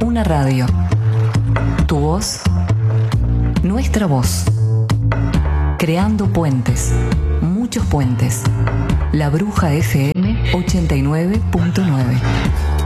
Una radio. Tu voz, nuestra voz. Creando puentes, muchos puentes. La Bruja FM 89.9.